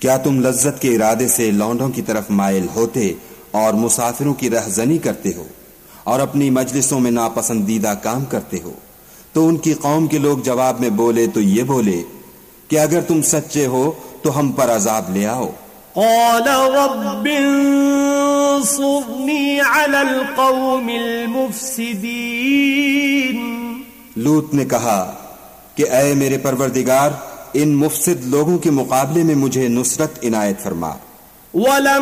क्या तुम लज्जत के इरादे से लौंडों की तरफ माइल होते और मुसाफिरों की रहजनी करते हो और अपनी मजलिसों में नापसंदीदा काम करते हो? तो उनकी कौम के लोग जवाब में बोले तो ये बोले कि अगर तुम सच्चे हो तो हम पर अजाब ले आओ। क़ाल रब्बिन्सुरनी अलल क़ौमिल मुफ़्सिदीन। लूत ने कहा कि ऐ मेरे परवरदिगार, इन मुफसिद लोगों के मुकाबले में मुझे नुसरत इनायत फरमा।